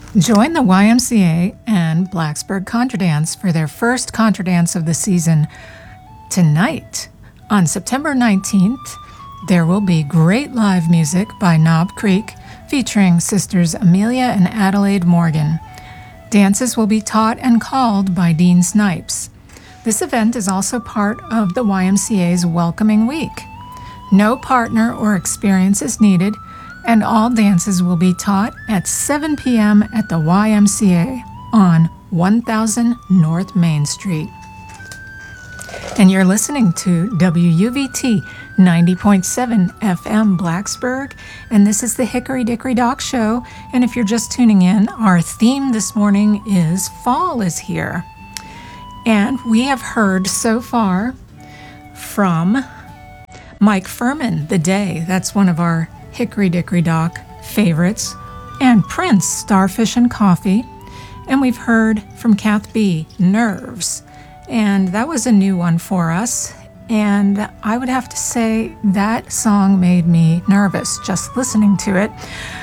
Join the YMCA and Blacksburg Contra Dance for their first Contra Dance of the season tonight. On September 19th, there will be great live music by Knob Creek featuring sisters Amelia and Adelaide Morgan. Dances will be taught and called by Dean Snipes. This event is also part of the YMCA's Welcoming Week. No partner or experience is needed, and all dances will be taught at 7 p.m. at the YMCA on 1000 North Main Street. And you're listening to WUVT 90.7 FM Blacksburg, and this is the Hickory Dickory Dock Show. And if you're just tuning in, our theme this morning is Fall is Here. And we have heard so far from Mike Furman, The Day. That's one of our Hickory Dickory Dock favorites. And Prince, Starfish and Coffee. And we've heard from Kath B, Nerves. And that was a new one for us. And I would have to say that song made me nervous just listening to it.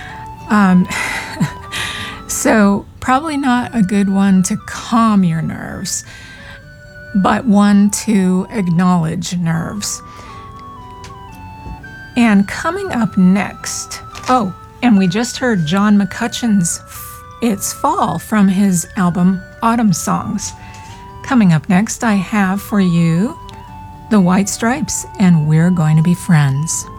So probably not a good one to calm your nerves, but one to acknowledge nerves. And coming up next, and we just heard John McCutcheon's It's Fall from his album Autumn Songs. Coming up next, I have for you the White Stripes and We're Going to Be Friends.